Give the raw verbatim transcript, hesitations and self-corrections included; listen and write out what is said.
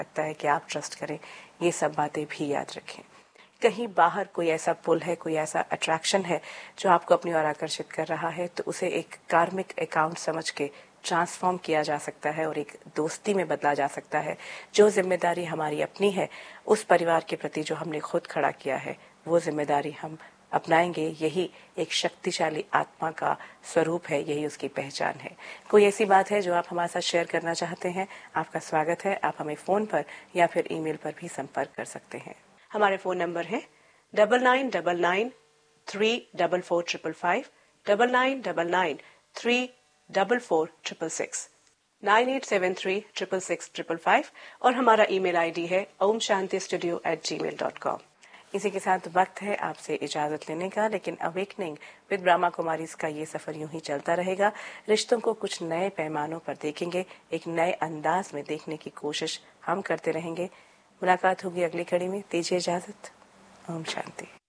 लगता है कि आप ट्रस्ट करें, ये सब बातें भी याद रखें। कहीं बाहर कोई ऐसा पुल है, कोई ऐसा अट्रैक्शन है जो आपको अपनी ओर आकर्षित कर रहा है, तो उसे एक कार्मिक अकाउंट समझ के ट्रांसफॉर्म किया जा सकता है और एक दोस्ती में बदला जा सकता है। जो जिम्मेदारी हमारी अपनी है, उस परिवार के प्रति जो हमने खुद खड़ा किया है, वो जिम्मेदारी हम अपनाएंगे। यही एक शक्तिशाली आत्मा का स्वरूप है, यही उसकी पहचान है। कोई ऐसी बात है जो आप हमारे साथ शेयर करना चाहते हैं, आपका स्वागत है। आप हमें फोन पर या फिर ईमेल पर भी संपर्क कर सकते हैं। हमारे फोन नंबर है double nine double nine three double four triple five, double nine double nine three double four triple six, nine eight seven three triple six triple five और हमारा ईमेल आईडी है ओम शांति स्टूडियो एट जी mail dot com. इसी के साथ वक्त है आपसे इजाजत लेने का, लेकिन अवेकनिंग विद ब्रह्मा कुमारीज का ये सफर यूं ही चलता रहेगा। रिश्तों को कुछ नए पैमानों पर देखेंगे, एक नए अंदाज में देखने की कोशिश हम करते रहेंगे। मुलाकात होगी अगली कड़ी में। दीजिए इजाजत। ओम शांति।